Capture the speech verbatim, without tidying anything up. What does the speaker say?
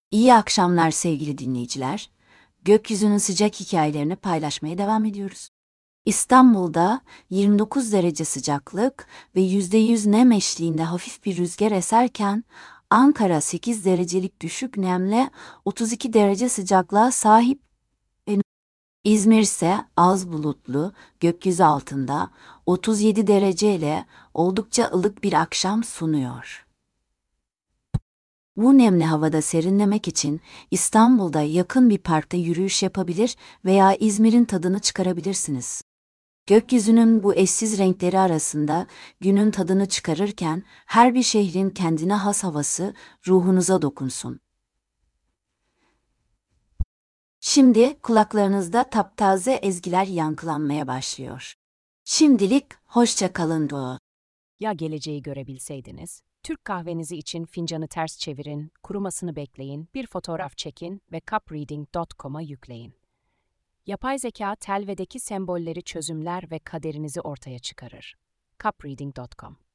İyi akşamlar sevgili dinleyiciler. Gökyüzünün sıcak hikayelerini paylaşmaya devam ediyoruz. İstanbul'da yirmi dokuz derece sıcaklık ve yüzde yüz nem eşliğinde hafif bir rüzgar eserken, Ankara sekiz derecelik düşük nemle otuz iki derece sıcaklığa sahip. İzmir ise az bulutlu, gökyüzü altında otuz yedi derece ile oldukça ılık bir akşam sunuyor. Bu nemli havada serinlemek için İstanbul'da yakın bir parkta yürüyüş yapabilir veya İzmir'in tadını çıkarabilirsiniz. Gökyüzünün bu eşsiz renkleri arasında günün tadını çıkarırken her bir şehrin kendine has havası ruhunuza dokunsun. Şimdi kulaklarınızda taptaze ezgiler yankılanmaya başlıyor. Şimdilik hoşça kalın Doğu. Ya geleceği görebilseydiniz? Türk kahvenizi için fincanı ters çevirin, kurumasını bekleyin, bir fotoğraf çekin ve cupreading nokta com'a yükleyin. Yapay zeka telvedeki sembolleri çözümler ve kaderinizi ortaya çıkarır. cupreading nokta com